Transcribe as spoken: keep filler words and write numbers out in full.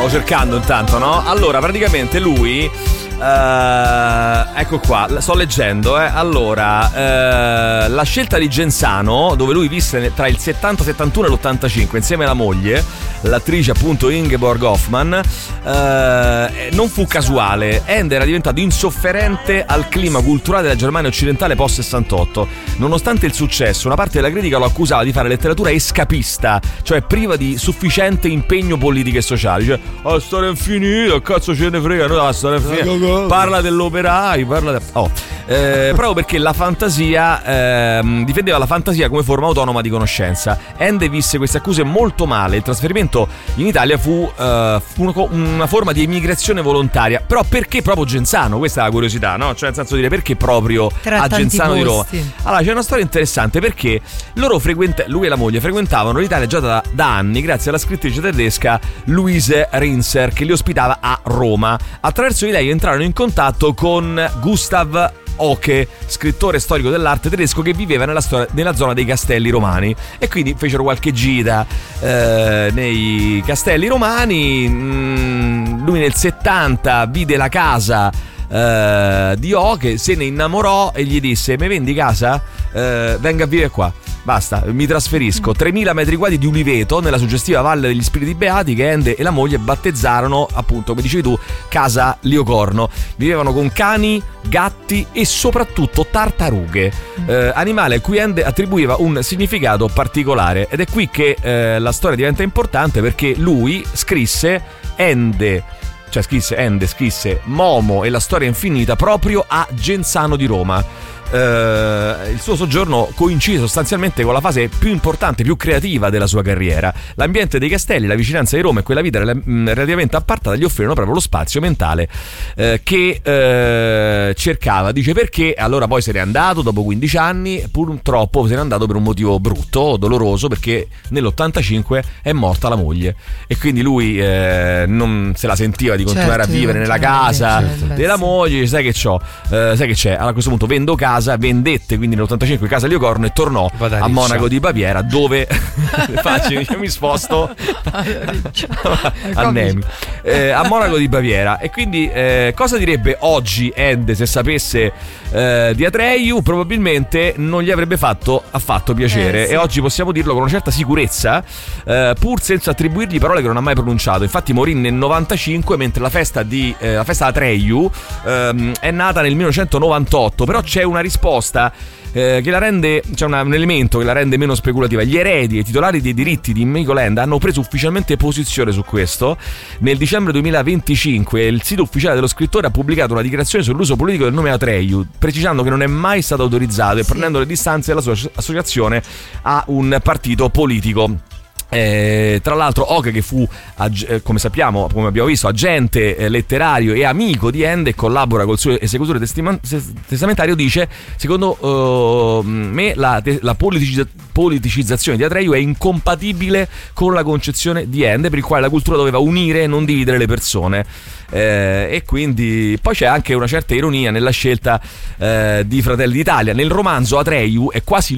stavo cercando intanto, no? Allora, praticamente lui Uh, ecco qua, sto leggendo eh. Allora uh, la scelta di Genzano, dove lui visse tra il settanta settantuno e l'ottantacinque insieme alla moglie, l'attrice appunto Ingeborg Hoffmann, uh, non fu casuale. Ende era diventato insofferente al clima culturale della Germania occidentale post sessantotto. Nonostante il successo, una parte della critica lo accusava di fare letteratura escapista, cioè priva di sufficiente impegno politico e sociale. Cioè, oh, storia infinita, cazzo ce ne frega, no, la storia infinita. Parla dell'operaio, parla de... oh. eh, proprio perché la fantasia eh, difendeva la fantasia come forma autonoma di conoscenza. Ende visse queste accuse molto male. Il trasferimento in Italia fu, eh, fu una forma di emigrazione volontaria. Però perché proprio Genzano? Questa è la curiosità, no? Cioè nel senso di dire perché proprio Tra a Genzano di Roma. posti. Allora c'è una storia interessante, perché loro frequent- lui e la moglie frequentavano l'Italia già da, da anni grazie alla scrittrice tedesca Luise Rinser, che li ospitava a Roma. Attraverso di lei entrarono in contatto con Gustav Oke, scrittore storico dell'arte tedesco che viveva nella, storia, nella zona dei castelli romani, e quindi fecero qualche gita eh, nei castelli romani. Mm, lui nel settanta vide la casa eh, di Oke, se ne innamorò e gli disse: mi vendi casa? Eh, venga a vivere qua. Basta, mi trasferisco. tremila metri quadri di uliveto nella suggestiva Valle degli Spiriti Beati, che Ende e la moglie battezzarono, appunto, come dicevi tu, Casa Liocorno. Vivevano con cani, gatti e soprattutto tartarughe, eh, animale a cui Ende attribuiva un significato particolare. Ed è qui che eh, la storia diventa importante, perché lui scrisse Ende cioè scrisse Ende scrisse Momo e la storia infinita proprio a Genzano di Roma. Uh, il suo soggiorno coincide sostanzialmente con la fase più importante, più creativa della sua carriera. L'ambiente dei castelli, la vicinanza di Roma e quella vita relativamente appartata gli offrirono proprio lo spazio mentale uh, che uh, cercava. Dice perché allora poi se n'è andato dopo quindici anni, purtroppo se n'è andato per un motivo brutto, doloroso, perché nell'ottantacinque è morta la moglie e quindi lui uh, non se la sentiva di continuare certo, a vivere nella casa certo, della moglie. Sai che c'ho, uh, sai che c'è, allora a questo punto vendo casa, vendette quindi nell'ottantacinque Casa Liocorno e tornò a Monaco di Baviera, dove faccio, mi sposto a Nemi, eh, a Monaco di Baviera. E quindi eh, cosa direbbe oggi Ende se sapesse eh, di Atreyu? Probabilmente non gli avrebbe fatto affatto piacere, eh, sì. E oggi possiamo dirlo con una certa sicurezza, eh, pur senza attribuirgli parole che non ha mai pronunciato. Infatti morì nel novantacinque, mentre la festa di eh, la festa Atreyu ehm, è nata nel millenovecentonovantotto. Però c'è una risposta eh, che la rende, c'è una, un elemento che la rende meno speculativa. Gli eredi e i titolari dei diritti di Magoland hanno preso ufficialmente posizione su questo. Nel dicembre duemilaventicinque il sito ufficiale dello scrittore ha pubblicato una dichiarazione sull'uso politico del nome Atreyu, precisando che non è mai stato autorizzato e prendendo le distanze dalla sua associazione a un partito politico. Eh, tra l'altro Oke, che fu eh, come sappiamo, come abbiamo visto, agente eh, letterario e amico di Ende e collabora col suo esecutore testima- testamentario, dice: secondo uh, me la, te- la politicizza- politicizzazione di Atreyu è incompatibile con la concezione di Ende, per il quale la cultura doveva unire e non dividere le persone. Eh, e quindi poi c'è anche una certa ironia nella scelta eh, di Fratelli d'Italia. Nel romanzo Atreyu è quasi